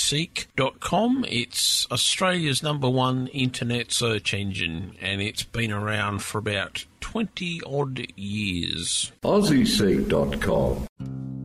AussieSeek.com. It's Australia's #1 internet search engine, and it's been around for about 20-odd years. AussieSeek.com.